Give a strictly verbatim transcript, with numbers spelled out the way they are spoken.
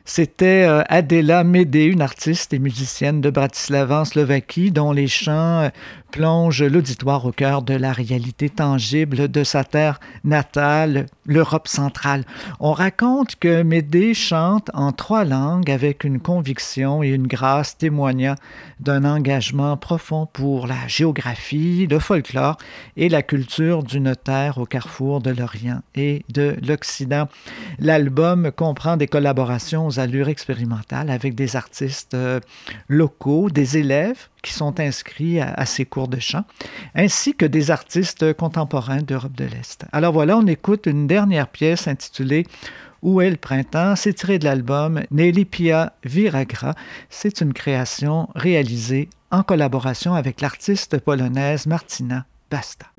C'était euh, Adela Mede, une artiste et musicienne de Bratislava en Slovaquie, dont les chants euh, plongent l'auditoire au cœur de la réalité tangible de sa terre natale, l'Europe centrale. On raconte que Mede chante en trois langues avec une conviction et une grâce témoignant d'un engagement profond pour la géographie, le folklore et la culture d'une terre au carrefour de l'Orient et de l'Occident. L'album comprend des collaborations aux allures expérimentales avec des artistes euh, locaux, des élèves qui sont inscrits à, à ces cours de chant, ainsi que des artistes contemporains d'Europe de l'Est. Alors voilà, on écoute une dernière pièce intitulée Où est le printemps? C'est tiré de l'album Nelipia Viragra. C'est une création réalisée en collaboration avec l'artiste polonaise Martina Basta.